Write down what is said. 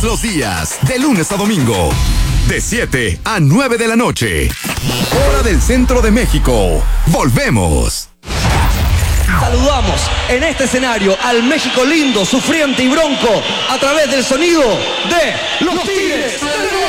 los días, de lunes a domingo, de 7 a 9 de la noche. Hora del Centro de México. Volvemos. Saludamos en este escenario al México lindo, sufriente y bronco a través del sonido de los Tigres.